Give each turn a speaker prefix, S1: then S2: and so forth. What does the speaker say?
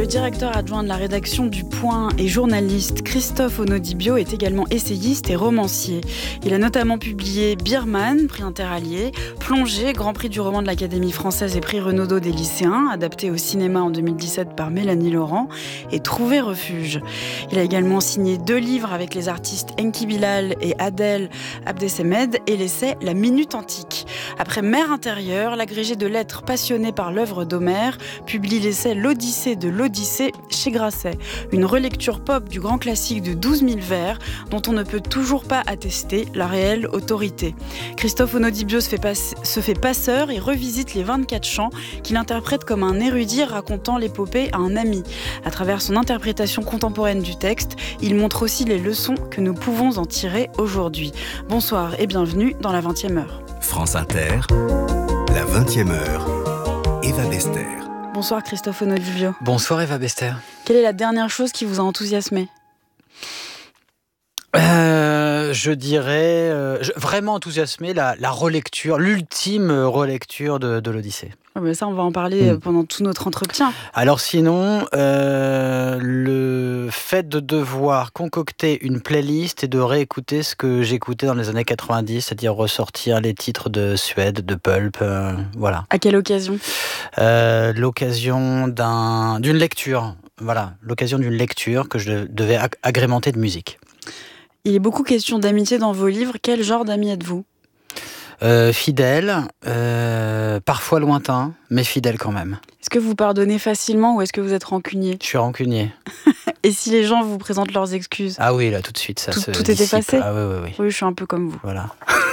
S1: directeur adjoint de la rédaction du Point et journaliste Christophe Onodibio est également essayiste et romancier. Il a notamment publié Birman, prix Interallié, Plongée, Grand Prix du roman de l'Académie française et prix Renaudot des lycéens, adapté au cinéma en 2017 par Mélanie Laurent, et Trouver refuge. Il a également signé 2 livres avec les artistes Enki Bilal et Adel Abdesemed et l'essai La Minute Antique. Après Mer intérieure, l'agrégé de lettres passionné par l'œuvre d'Homère publie l'essai L'Odyssée de l'Odyssée chez Grasset, une relecture pop du grand classique de 12 000 vers dont on ne peut toujours pas attester la réelle autorité. Christophe Onodibio se fait passeur et revisite les 24 chants qu'il interprète comme un érudit racontant l'épopée à un ami. À travers son interprétation contemporaine du texte, il montre aussi les leçons que nous pouvons en tirer aujourd'hui. Bonsoir et bienvenue dans la 20e heure.
S2: France Inter, la 20e heure, Eva Bester.
S1: Bonsoir Christophe Onodibio.
S3: Bonsoir Eva Bester.
S1: Quelle est la dernière chose qui vous a enthousiasmé ?
S3: Je dirais vraiment enthousiasmé la relecture, l'ultime relecture de l'Odyssée.
S1: Ah ben ça, on va en parler pendant tout notre entretien.
S3: Alors sinon, le fait de devoir concocter une playlist et de réécouter ce que j'écoutais dans les années 90, c'est-à-dire ressortir les titres de Suède, de Pulp, voilà.
S1: À quelle occasion ?
S3: L'occasion d'une lecture, voilà, l'occasion d'une lecture que je devais agrémenter de musique.
S1: Il est beaucoup question d'amitié dans vos livres. Quel genre d'amis êtes-vous ?
S3: Fidèle, parfois lointain, mais fidèle quand même.
S1: Est-ce que vous pardonnez facilement ou est-ce que vous êtes rancunier ?
S3: Je suis rancunier.
S1: Et si les gens vous présentent leurs excuses ?
S3: Ah oui, là tout de suite, ça
S1: tout
S3: se
S1: est effacé ?
S3: Ah oui.
S1: Oui, je suis un peu comme vous.
S3: Voilà.